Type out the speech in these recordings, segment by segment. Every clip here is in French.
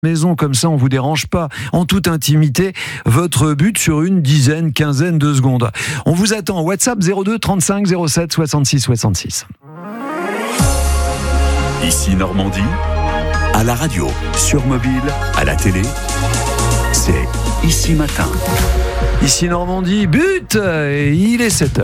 maison, comme ça on vous dérange pas, en toute intimité, votre but sur une quinzaine de secondes. On vous attend. WhatsApp 02 35 07 66 66. Ici Normandie, à la radio, sur mobile, à la télé, c'est Ici Matin. Ici Normandie, but, et il est 7h.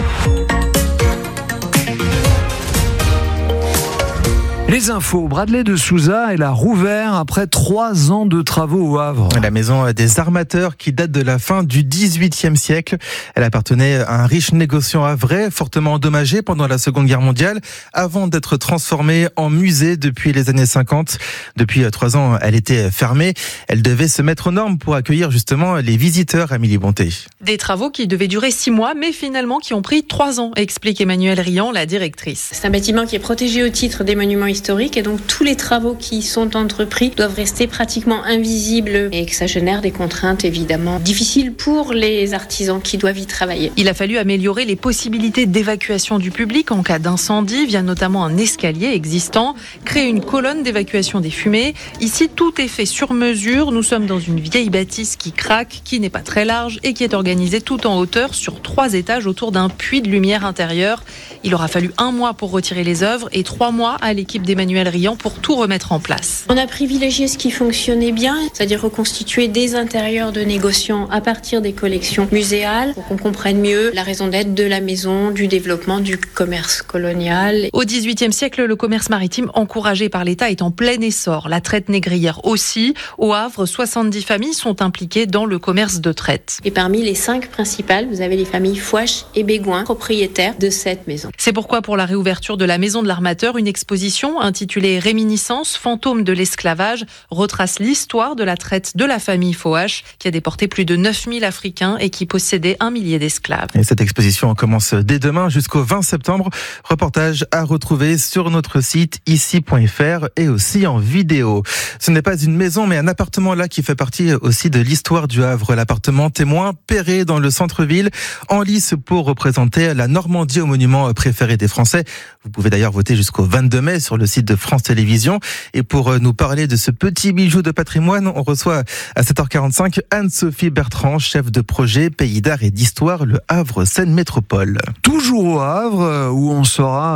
Les infos, Bradley de Souza, elle a rouvert après 3 ans de travaux au Havre. La maison des armateurs qui date de la fin du XVIIIe siècle. Elle appartenait à un riche négociant havrais, fortement endommagé pendant la Seconde Guerre mondiale, avant d'être transformée en musée depuis les années 50. Depuis 3 ans, elle était fermée. Elle devait se mettre aux normes pour accueillir justement les visiteurs, Amélie Bonté. Des travaux qui devaient durer 6 mois, mais finalement qui ont pris 3 ans, explique Emmanuelle Riant, la directrice. C'est un bâtiment qui est protégé au titre des monuments historiques et donc tous les travaux qui sont entrepris doivent rester pratiquement invisibles et que ça génère des contraintes évidemment difficiles pour les artisans qui doivent y travailler. Il a fallu améliorer les possibilités d'évacuation du public en cas d'incendie via notamment un escalier existant, créer une colonne d'évacuation des fumées. Ici, tout est fait sur mesure. Nous sommes dans une vieille bâtisse qui craque, qui n'est pas très large et qui est organisée tout en hauteur sur 3 étages autour d'un puits de lumière intérieur. Il aura fallu 1 mois pour retirer les œuvres et 3 mois à l'équipe d'Emmanuelle Riant pour tout remettre en place. On a privilégié ce qui fonctionnait bien, c'est-à-dire reconstituer des intérieurs de négociants à partir des collections muséales pour qu'on comprenne mieux la raison d'être de la maison, du développement du commerce colonial. Au XVIIIe siècle, le commerce maritime encouragé par l'État est en plein essor. La traite négrière aussi. Au Havre, 70 familles sont impliquées dans le commerce de traite. Et parmi les 5 principales, vous avez les familles Fouache et Bégoin, propriétaires de cette maison. C'est pourquoi pour la réouverture de la maison de l'armateur, une exposition intitulée Réminiscence, fantômes de l'esclavage, retrace l'histoire de la traite de la famille Fouache qui a déporté plus de 9000 Africains et qui possédait 1 millier d'esclaves. Et cette exposition commence dès demain jusqu'au 20 septembre. Reportage à retrouver sur notre site ici.fr et aussi en vidéo. Ce n'est pas une maison mais un appartement là qui fait partie aussi de l'histoire du Havre. L'appartement témoin Perret dans le centre-ville, en lice pour représenter la Normandie au monument préféré des Français. Vous pouvez d'ailleurs voter jusqu'au 22 mai sur le site de France Télévisions. Et pour nous parler de ce petit bijou de patrimoine, on reçoit à 7h45 Anne-Sophie Bertrand, chef de projet Pays d'Art et d'Histoire, le Havre Seine Métropole. Toujours au Havre, où on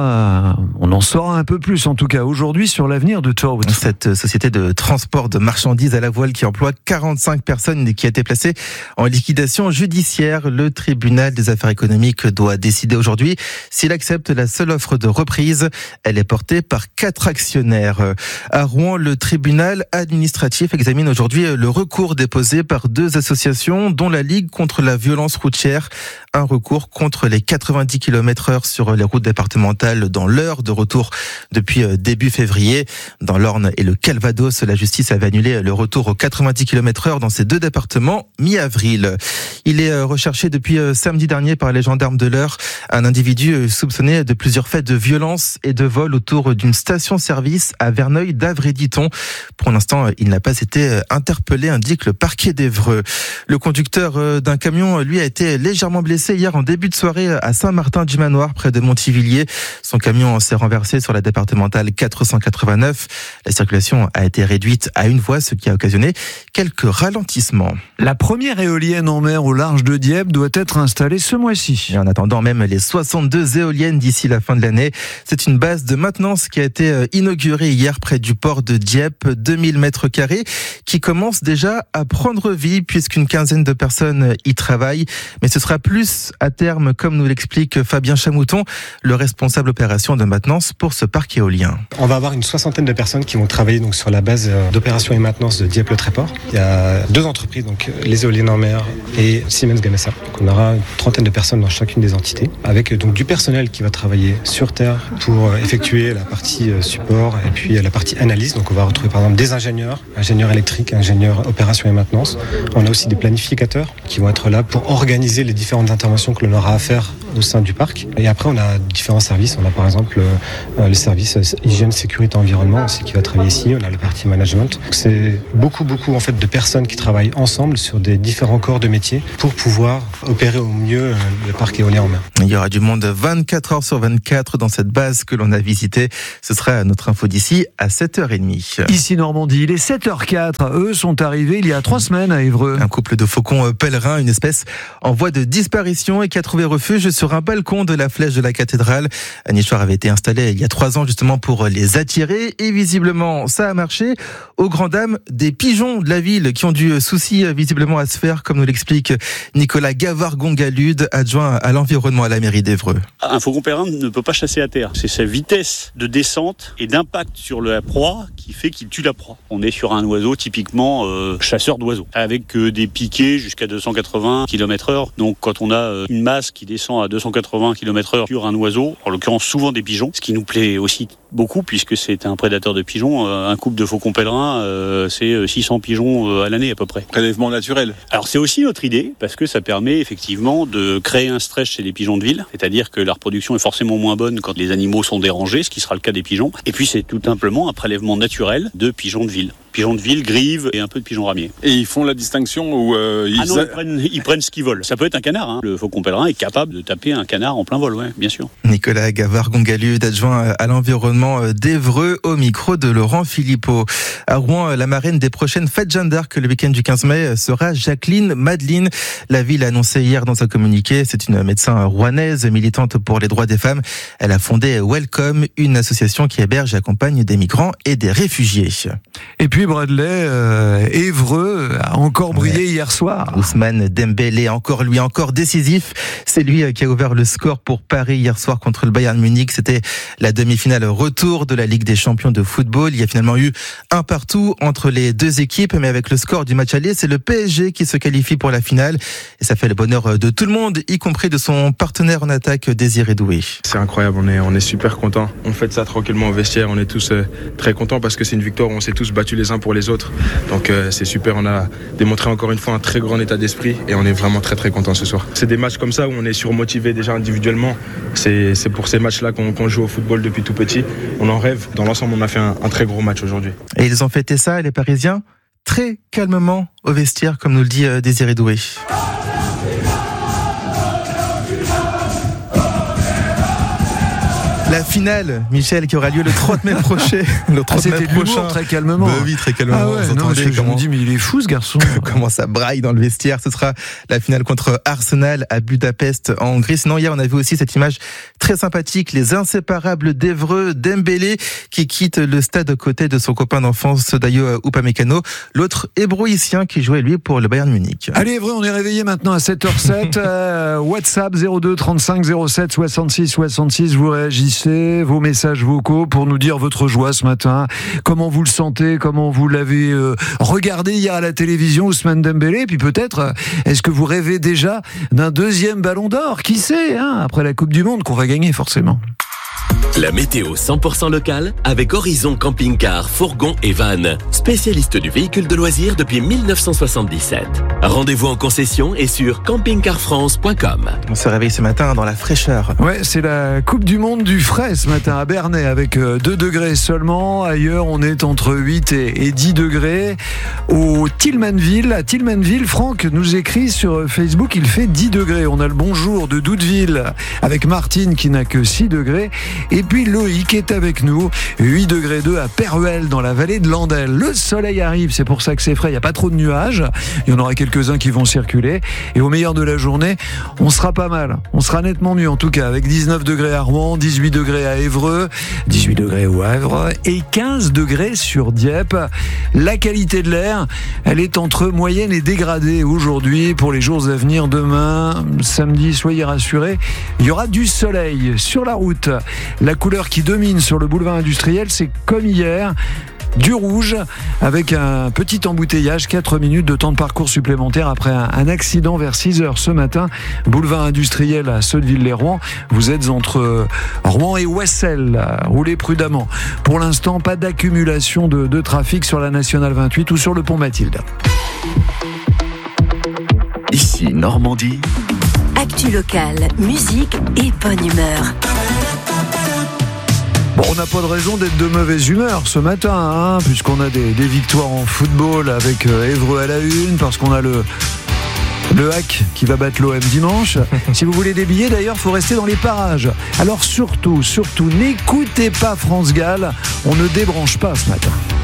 en saura un peu plus, en tout cas aujourd'hui, sur l'avenir de Toad. Cette société de transport de marchandises à la voile qui emploie 45 personnes et qui a été placée en liquidation judiciaire. Le tribunal des affaires économiques doit décider aujourd'hui s'il accepte la seule offre de reprise. Elle est portée par 4 actionnaires. À Rouen, le tribunal administratif examine aujourd'hui le recours déposé par 2 associations, dont la Ligue contre la violence routière. Un recours contre les 90 km/h sur les routes départementales dans l'heure de retour depuis début février. Dans l'Orne et le Calvados, la justice avait annulé le retour aux 90 km/h dans ces 2 départements mi-avril. Il est recherché depuis samedi dernier par les gendarmes de l'Eure, un individu soupçonné de plusieurs faits de violence et de vol autour d'une station-service à Verneuil d'Avray-Diton. Pour l'instant, il n'a pas été interpellé, indique le parquet d'Évreux. Le conducteur d'un camion, lui, a été légèrement blessé hier en début de soirée à Saint-Martin-du-Manoir, près de Montivilliers. Son camion s'est renversé sur la départementale 489. La circulation a été réduite à une voie, ce qui a occasionné quelques ralentissements. La première éolienne en mer au large de Dieppe doit être installée ce mois-ci. Et en attendant même les 62 éoliennes d'ici la fin de l'année, c'est une base de maintenance qui a été inaugurée hier près du port de Dieppe, 2000 mètres carrés, qui commence déjà à prendre vie puisqu'une quinzaine de personnes y travaillent. Mais ce sera plus à terme, comme nous l'explique Fabien Chamouton, le responsable opération de maintenance pour ce parc éolien. On va avoir une 60aine de personnes qui vont travailler donc sur la base d'opération et maintenance de Dieppe-le-Tréport. Il y a 2 entreprises, donc les éoliennes en mer et Siemens Gamesa. Donc on aura une 30aine de personnes dans chacune des entités, avec donc du personnel qui va travailler sur terre pour effectuer la partie support et puis la partie analyse. Donc on va retrouver par exemple des ingénieurs électriques, ingénieurs opération et maintenance. On a aussi des planificateurs qui vont être là pour organiser les différentes interventions que l'on aura à faire au sein du parc. Et après on a différents services. On a par exemple le service hygiène, sécurité, environnement aussi qui va travailler ici. On a la partie management. Donc c'est beaucoup en fait de personnes qui travaillent ensemble sur des différents corps de métier pour pouvoir opérer au mieux le parc éolien en mer. Il y aura du monde 24 heures sur 24 dans cette base que l'on a visitée. Ce sera sera notre info d'ici à 7h30. Ici Normandie, il est 7h04. Eux sont arrivés il y a 3 semaines à Évreux. Un couple de faucons pèlerins, une espèce en voie de disparition et qui a trouvé refuge sur un balcon de la flèche de la cathédrale. Un nichoir avait été installé il y a 3 ans justement pour les attirer et visiblement ça a marché aux grandes dames des pigeons de la ville qui ont du souci visiblement à se faire, comme nous l'explique Nicolas Gavard-Gongalude, adjoint à l'environnement à la mairie d'Évreux. Un faucon pèlerin ne peut pas chasser à terre. C'est sa vitesse de descente et d'impact sur la proie qui fait qu'il tue la proie. On est sur un oiseau typiquement chasseur d'oiseaux, avec des piquets jusqu'à 280 km/h. Donc quand on a une masse qui descend à 280 km/h sur un oiseau, en l'occurrence souvent des pigeons, ce qui nous plaît aussi beaucoup puisque c'est un prédateur de pigeons, un couple de faucons pèlerins, c'est 600 pigeons à l'année à peu près. Prélèvement naturel. Alors c'est aussi notre idée parce que ça permet effectivement de créer un stress chez les pigeons de ville, c'est-à-dire que la reproduction est forcément moins bonne quand les animaux sont dérangés, ce qui sera le cas des pigeons. Et puis c'est tout simplement un prélèvement naturel de pigeons de ville. Pigeons de ville, grives et un peu de pigeons ramiers. Et ils font la distinction où ils prennent ce qu'ils veulent. Ça peut être un canard. Hein. Le faucon pèlerin est capable de taper un canard en plein vol, ouais, bien sûr. Nicolas Gavard-Gongalude, adjoint à l'environnement d'Évreux, au micro de Laurent Philippot. À Rouen, la marraine des prochaines fêtes Jeanne d'Arc le week-end du 15 mai sera Jacqueline Madeline. La ville a annoncé hier dans un communiqué, c'est une médecin rouennaise militante pour les droits des femmes. Elle a fondé Welcome, une association qui héberge et accompagne des migrants et des réfugiés. Et puis Bradley, Évreux a encore brillé hier soir. Ousmane Dembélé, encore décisif. C'est lui qui a ouvert le score pour Paris hier soir contre le Bayern Munich. C'était la demi-finale retour de la Ligue des Champions de football. Il y a finalement eu 1-1 entre les deux équipes, mais avec le score du match aller, c'est le PSG qui se qualifie pour la finale. Et ça fait le bonheur de tout le monde, y compris de son partenaire en attaque, Désiré Doué. C'est incroyable, on est super contents. On fait ça tranquillement au vestiaire, on est tous très contents parce que c'est une victoire où on s'est tous battus les uns pour les autres. Donc c'est super, on a démontré encore une fois un très grand état d'esprit et on est vraiment très très contents ce soir. C'est des matchs comme ça où on est surmotivé déjà individuellement. C'est pour ces matchs-là qu'on joue au football depuis tout petit. On en rêve. Dans l'ensemble, on a fait un très gros match aujourd'hui. Et ils ont fêté ça, les Parisiens, très calmement au vestiaire, comme nous le dit Désiré Doué. La finale, Michel, qui aura lieu le 30 mai prochain. Le 30 mai prochain. Très calmement. Oui, très calmement. Ah ouais, je me dis, mais il est fou ce garçon. Comment ça braille dans le vestiaire. Ce sera la finale contre Arsenal à Budapest en Hongrie. Sinon, hier, on a vu aussi cette image très sympathique. Les inséparables d'Évreux, Dembélé, qui quitte le stade aux côtés de son copain d'enfance, Dayo Upamecano. L'autre hébroïcien qui jouait, lui, pour le Bayern Munich. Allez, Évreux, on est réveillé maintenant à 7h07. WhatsApp 02 35 07 66 66. Vous réagissez. Vos messages vocaux pour nous dire votre joie ce matin, comment vous le sentez, comment vous l'avez regardé hier à la télévision, Ousmane Dembélé, et puis peut-être, est-ce que vous rêvez déjà d'un deuxième ballon d'or, qui sait, après la Coupe du Monde qu'on va gagner forcément. La météo 100% locale avec Horizon Camping-Car, Fourgon et Van, spécialiste du véhicule de loisirs depuis 1977. Rendez-vous en concession et sur campingcarfrance.com. On se réveille ce matin dans la fraîcheur. Ouais, c'est la Coupe du Monde du frais ce matin à Bernay avec 2 degrés seulement. Ailleurs, on est entre 8 et 10 degrés. À Tilmanville, Franck nous écrit sur Facebook, il fait 10 degrés. On a le bonjour de Doudeville avec Martine qui n'a que 6 degrés. Et puis Loïc est avec nous, 8 degrés 2 à Péruel dans la vallée de l'Andelle. Le soleil arrive, c'est pour ça que c'est frais, il n'y a pas trop de nuages, il y en aura quelques-uns qui vont circuler. Et au meilleur de la journée, on sera pas mal, on sera nettement mieux en tout cas, avec 19 degrés à Rouen, 18 degrés à Évreux, 18 degrés au Havre et 15 degrés sur Dieppe. La qualité de l'air, elle est entre moyenne et dégradée aujourd'hui pour les jours à venir. Demain, samedi, soyez rassurés, il y aura du soleil sur la route. La couleur qui domine sur le boulevard industriel, c'est comme hier, du rouge, avec un petit embouteillage, 4 minutes de temps de parcours supplémentaire après un accident vers 6h ce matin, boulevard industriel à Sotteville-les-Rouen. Vous êtes entre Rouen et Ouessel, roulez prudemment. Pour l'instant, pas d'accumulation de trafic sur la nationale 28 ou sur le pont Mathilde. Ici Normandie. Actu locale, musique et bonne humeur. Bon, on n'a pas de raison d'être de mauvaise humeur ce matin, puisqu'on a des victoires en football avec Évreux à la une, parce qu'on a le Le Hack qui va battre l'OM dimanche. Si vous voulez des billets, d'ailleurs, il faut rester dans les parages. Alors surtout, n'écoutez pas France Gall. On ne débranche pas ce matin.